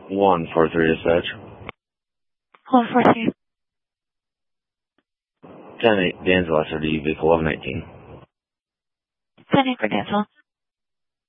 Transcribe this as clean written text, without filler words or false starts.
143 dispatch. 143. 10-8, Dansville, SRD, vehicle 1119. 10-8 for Dansville.